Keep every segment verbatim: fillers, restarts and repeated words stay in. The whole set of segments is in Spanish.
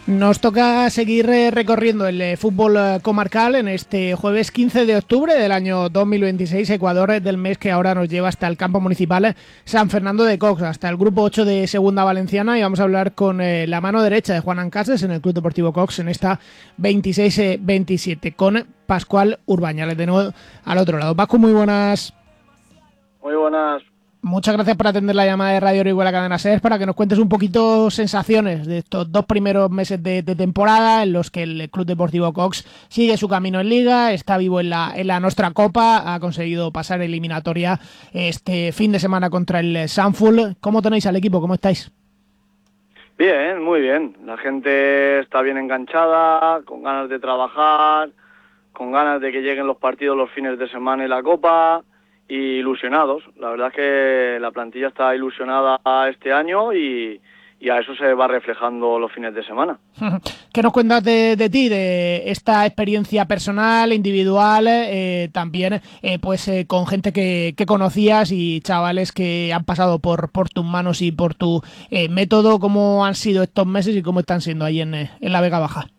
Nos toca seguir eh, recorriendo el eh, fútbol eh, comarcal en este jueves quince de octubre del año dos mil veintiséis, Ecuador eh, del mes que ahora nos lleva hasta el campo municipal eh, San Fernando de Cox, hasta el grupo ocho de Segunda Valenciana, y vamos a hablar con eh, la mano derecha de Juan Ancases en el Club Deportivo Cox en esta veintiséis veintisiete, con Pascual Urbañales de nuevo al otro lado. Pascu, muy buenas. Muy buenas. Muchas gracias por atender la llamada de Radio Orihuela Cadena Ser para que nos cuentes un poquito sensaciones de estos dos primeros meses de, de temporada en los que el Club Deportivo Cox sigue su camino en Liga, está vivo en la, en la Nostra Copa, ha conseguido pasar eliminatoria este fin de semana contra el Sanful. ¿Cómo tenéis al equipo? ¿Cómo estáis? Bien, muy bien. La gente está bien enganchada, con ganas de trabajar, con ganas de que lleguen los partidos los fines de semana y la Copa, y ilusionados. La verdad es que la plantilla está ilusionada este año y, y a eso se va reflejando los fines de semana. ¿Qué nos cuentas de, de ti, de esta experiencia personal, individual, eh, también eh, pues eh, con gente que, que conocías y chavales que han pasado por, por tus manos y por tu eh, método? ¿Cómo han sido estos meses y cómo están siendo ahí en, en la Vega Baja?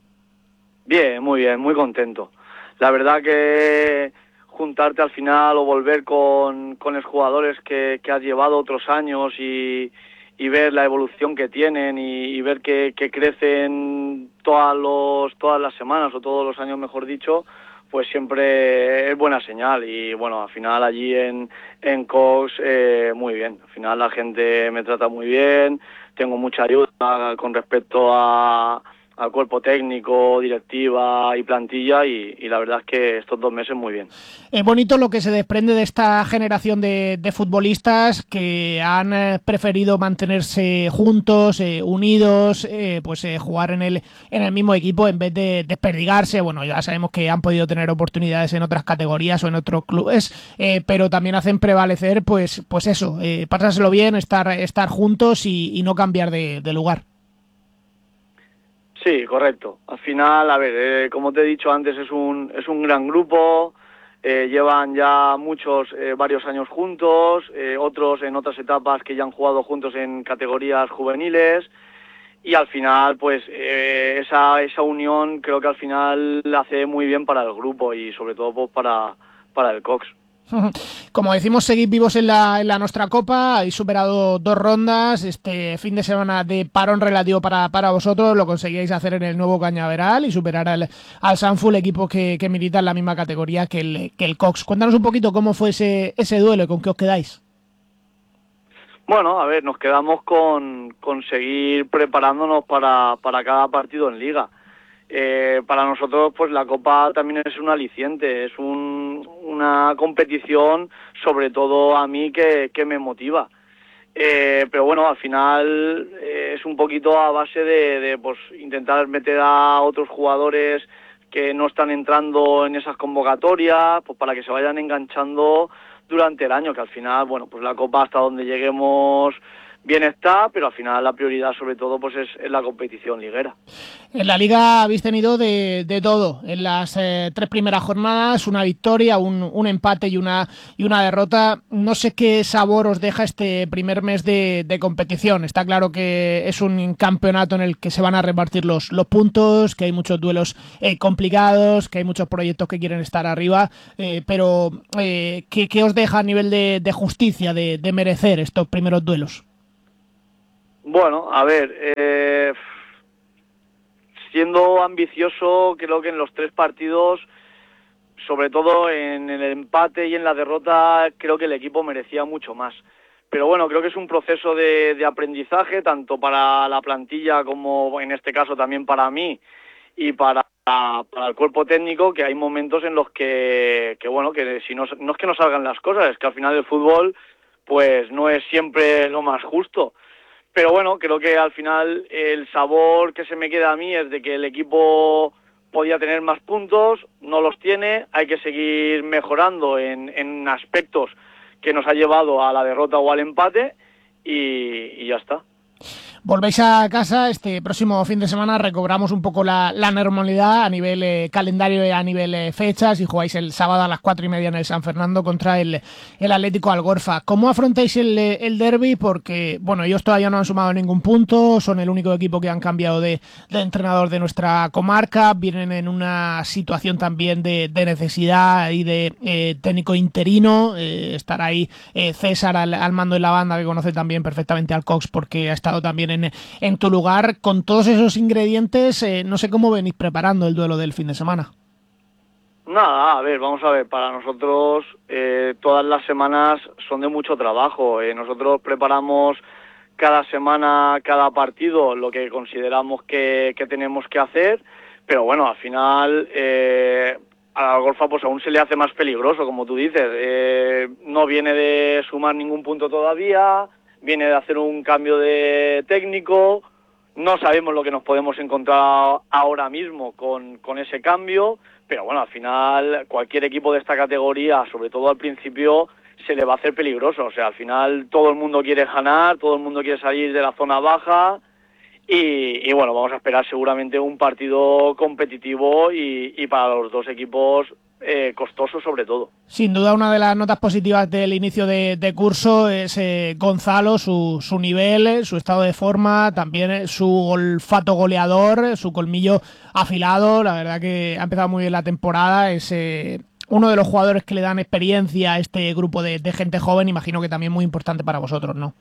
Bien, muy bien, muy contento. La verdad que juntarte al final o volver con, con los jugadores que, que has llevado otros años y, y ver la evolución que tienen y, y ver que, que crecen todas, los, todas las semanas o todos los años, mejor dicho, pues siempre es buena señal. Y bueno, al final allí en, en Cox, eh, muy bien. Al final la gente me trata muy bien, tengo mucha ayuda con respecto a... al cuerpo técnico, directiva y plantilla, y, y la verdad es que estos dos meses muy bien. Es bonito lo que se desprende de esta generación de, de futbolistas que han eh, preferido mantenerse juntos, eh, unidos, eh, pues eh, jugar en el, en el mismo equipo en vez de desperdigarse. Bueno, ya sabemos que han podido tener oportunidades en otras categorías o en otros clubes, eh, pero también hacen prevalecer pues, pues eso, eh, pasárselo bien, estar, estar juntos y, y no cambiar de, de lugar. Sí, correcto. Al final, a ver, eh, como te he dicho antes, es un es un gran grupo, eh, llevan ya muchos, eh, varios años juntos, eh, otros en otras etapas que ya han jugado juntos en categorías juveniles, y al final, pues, eh, esa esa unión creo que al final la hace muy bien para el grupo y sobre todo pues, para, para el Cox. Como decimos, seguid vivos en la, en la Nostra Copa, habéis superado dos rondas, este fin de semana de parón relativo para, para vosotros, lo conseguíais hacer en el nuevo Cañaveral y superar al, al Sanful, equipo que, que milita en la misma categoría que el, que el Cox. Cuéntanos un poquito cómo fue ese, ese duelo y con qué os quedáis. Bueno, a ver, nos quedamos con, con seguir preparándonos para, para cada partido en Liga. Eh, para nosotros, pues la Copa también es un aliciente, es un, una competición, sobre todo a mí, que, que me motiva. Eh, pero bueno, al final eh, es un poquito a base de, de pues, intentar meter a otros jugadores que no están entrando en esas convocatorias, pues para que se vayan enganchando durante el año, que al final, bueno, pues la Copa hasta donde lleguemos bien está, pero al final la prioridad sobre todo pues es, es la competición liguera. En la Liga habéis tenido de, de todo. En las eh, tres primeras jornadas, una victoria, un, un empate y una, y una derrota. No sé qué sabor os deja este primer mes de, de competición. Está claro que es un campeonato en el que se van a repartir los, los puntos, que hay muchos duelos eh, complicados, que hay muchos proyectos que quieren estar arriba, eh, pero eh, ¿qué, ¿qué os deja a nivel de, de justicia, de, de merecer estos primeros duelos? Bueno, a ver, eh, siendo ambicioso, creo que en los tres partidos, sobre todo en el empate y en la derrota, creo que el equipo merecía mucho más. Pero bueno, creo que es un proceso de, de aprendizaje, tanto para la plantilla como en este caso también para mí y para, para el cuerpo técnico, que hay momentos en los que, que bueno, que si no, no es que no salgan las cosas, es que al final el fútbol pues no es siempre lo más justo. Pero bueno, creo que al final el sabor que se me queda a mí es de que el equipo podía tener más puntos, no los tiene, hay que seguir mejorando en, en aspectos que nos ha llevado a la derrota o al empate y, y ya está. volvéis a casa este próximo fin de semana, recobramos un poco la, la normalidad a nivel eh, calendario y a nivel eh, fechas, y jugáis el sábado a las cuatro y media en el San Fernando contra el, el Atlético Algorfa. ¿Cómo afrontáis el, el derbi? Porque, bueno, ellos todavía no han sumado ningún punto, son el único equipo que han cambiado de, de entrenador de nuestra comarca, vienen en una situación también de, de necesidad y de eh, técnico interino, eh, estar ahí eh, César al, al mando de la banda, que conoce también perfectamente al Cox porque ha estado también en, en tu lugar. Con todos esos ingredientes, eh, no sé cómo venís preparando el duelo del fin de semana. Nada, a ver, vamos a ver, para nosotros eh, todas las semanas son de mucho trabajo. Eh, nosotros preparamos cada semana, cada partido, lo que consideramos que, que tenemos que hacer, pero bueno, al final eh, a la Algorfa pues aún se le hace más peligroso, como tú dices. Eh, no viene de sumar ningún punto todavía, viene de hacer un cambio de técnico, no sabemos lo que nos podemos encontrar ahora mismo con, con ese cambio, pero bueno, al final cualquier equipo de esta categoría, sobre todo al principio, se le va a hacer peligroso. O sea, al final todo el mundo quiere ganar, todo el mundo quiere salir de la zona baja y, y bueno, vamos a esperar seguramente un partido competitivo y, y para los dos equipos eh, costoso sobre todo. Sin duda, una de las notas positivas del inicio de, de curso es eh, Gonzalo, su, su nivel, su estado de forma, también su olfato goleador, su colmillo afilado. La verdad que ha empezado muy bien la temporada, es eh, uno de los jugadores que le dan experiencia a este grupo de, de gente joven, imagino que también muy importante para vosotros, ¿no?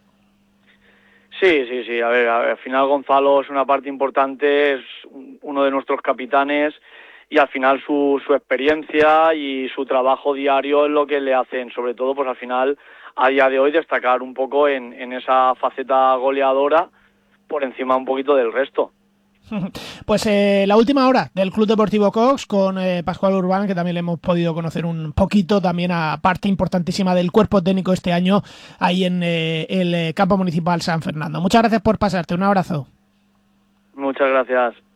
Sí, sí, sí, a ver, al final Gonzalo es una parte importante, es uno de nuestros capitanes y al final su, su experiencia y su trabajo diario es lo que le hacen, sobre todo pues al final a día de hoy destacar un poco en, en esa faceta goleadora por encima un poquito del resto. Pues eh, la última hora del Club Deportivo Cox con eh, Pascual Urbán, que también le hemos podido conocer un poquito, también a parte importantísima del cuerpo técnico este año ahí en eh, el Campo Municipal San Fernando. Muchas gracias por pasarte, un abrazo. Muchas gracias.